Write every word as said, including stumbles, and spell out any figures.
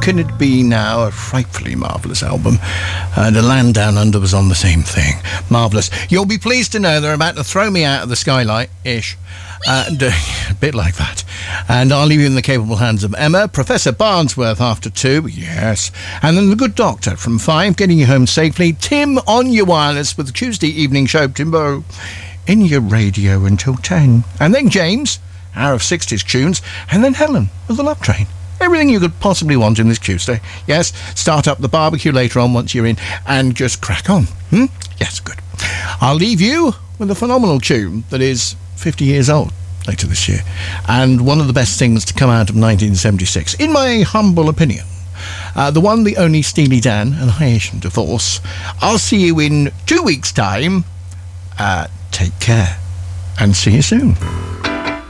Can It Be Now? A frightfully marvellous album. And A Land Down Under was on the same thing. Marvellous. You'll be pleased to know they're about to throw me out of the skylight-ish. And, uh, a bit like that. And I'll leave you in the capable hands of Emma, Professor Barnsworth after two, yes, and then the good doctor from five, getting you home safely. Tim on your wireless with the Tuesday evening show, Timbo, in your radio until ten. And then James, hour of sixties tunes, and then Helen with the Love Train. Everything you could possibly want in this Tuesday. Yes, start up the barbecue later on once you're in, and just crack on. Hmm? Yes, good. I'll leave you with a phenomenal tune that is fifty years old later this year, and one of the best things to come out of nineteen seventy-six, in my humble opinion. Uh, the one, the only Steely Dan and Haitian Divorce. I'll see you in two weeks' time. Uh, take care, and see you soon.